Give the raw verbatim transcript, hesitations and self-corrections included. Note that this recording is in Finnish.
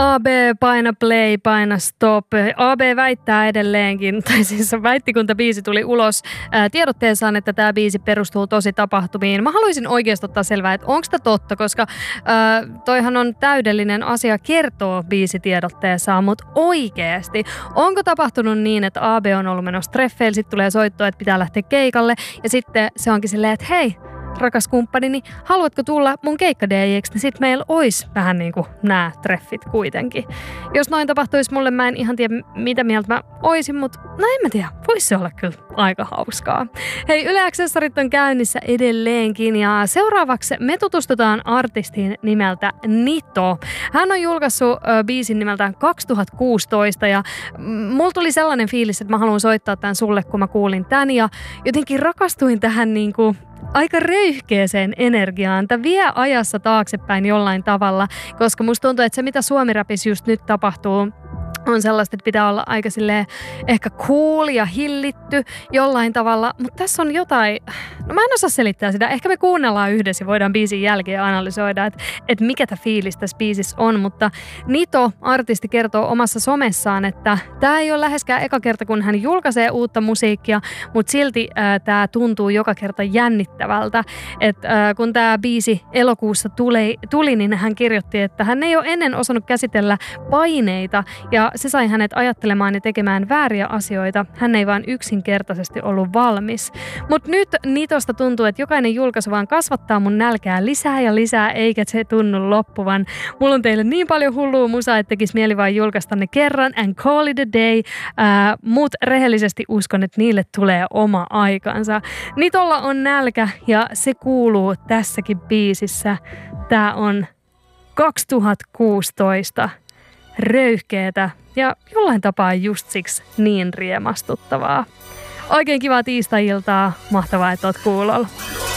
A B, paina play, paina stop. A B väittää edelleenkin, tai siis väitti, kun tämä biisi tuli ulos ää, tiedotteessaan, että tämä biisi perustuu tosi tapahtumiin. Mä haluaisin oikeasti ottaa selvää, että onko tämä totta, koska ää, toihan on täydellinen asia kertoa biisitiedotteessaan, mutta oikeasti, onko tapahtunut niin, että A B on ollut menossa treffeillä, sitten tulee soittoa, että pitää lähteä keikalle, ja sitten se onkin silleen, että hei, rakas kumppani, niin haluatko tulla mun keikka-D J:ksi, niin sit meillä olisi vähän niin kuin nämä treffit kuitenkin. Jos noin tapahtuisi mulle, mä en ihan tiedä mitä mieltä mä oisin, mutta no en mä tiedä, voisi se olla kyllä aika hauskaa. Hei, Yle Accessorit on käynnissä edelleenkin ja seuraavaksi me tutustutaan artistiin nimeltä Nito. Hän on julkaissut ö, biisin nimeltään kaksituhattakuusitoista ja mulla tuli sellainen fiilis, että mä haluan soittaa tämän sulle, kun mä kuulin tän ja jotenkin rakastuin tähän niinku aika röyhkeeseen energiaan. Tämä vie ajassa taaksepäin jollain tavalla, koska musta tuntuu, että se mitä suomi-rapissa just nyt tapahtuu, on sellaista, että pitää olla aika silleen ehkä cool ja hillitty jollain tavalla, mutta tässä on jotain, no mä en osaa selittää sitä, ehkä me kuunnellaan yhdessä ja voidaan biisin jälkeen analysoida, että, että mikä tämä fiilis tässä biisissä on, mutta Nito, artisti, kertoo omassa somessaan, että tämä ei ole läheskään eka kerta, kun hän julkaisee uutta musiikkia, mutta silti äh, tämä tuntuu joka kerta jännittävältä, että äh, kun tämä biisi elokuussa tuli, tuli, niin hän kirjoitti, että hän ei ole ennen osannut käsitellä paineita ja se sai hänet ajattelemaan ja tekemään vääriä asioita. Hän ei vaan yksinkertaisesti ollut valmis. Mutta nyt Nitosta tuntuu, että jokainen julkaisu vaan kasvattaa mun nälkää lisää ja lisää, eikä se tunnu loppuvan. Mulla on teille niin paljon hullua musaa, että tekisi mieli vaan julkaista ne kerran and call it a day. Äh, Mut rehellisesti uskon, että niille tulee oma aikansa. Nitolla on nälkä ja se kuuluu tässäkin biisissä. Tää on kaksituhattakuusitoista. Röyhkeetä ja jollain tapaa just siksi niin riemastuttavaa. Oikein kivaa tiistai-iltaa, mahtavaa, että oot kuulolla.